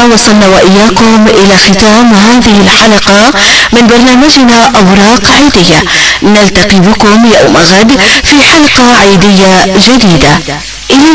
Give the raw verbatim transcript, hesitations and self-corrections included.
وصلنا وإياكم إلى ختام هذه الحلقة من برنامجنا أوراق عيدية. نلتقي بكم يوم غد في حلقة عيدية جديدة. إلى